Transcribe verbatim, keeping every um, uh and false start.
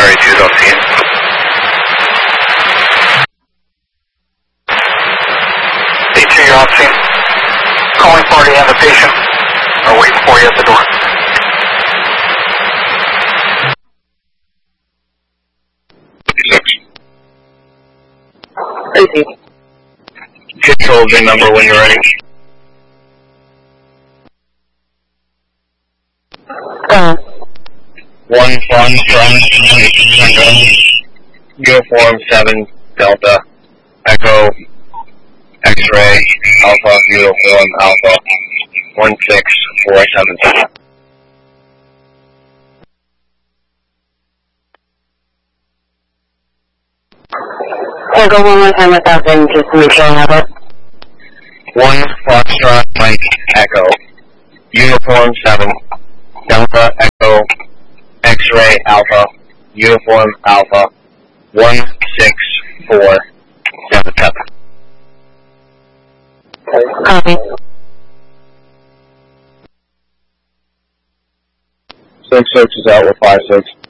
Sorry, two, don't see it. D two, you're on scene. Calling party and the patient are waiting for you at the door. Crazy. Control V I N number when you're ready. Uh, One one from Uniform seven Delta Echo X-ray Alpha Uniform Alpha one six four seven seven. I'll go one more time without them just to make sure I have it. One Foxtrot Mike Echo Uniform seven Delta Echo X-ray Alpha Uniform Alpha one six four seven seven. Copy. Six six is out with five six.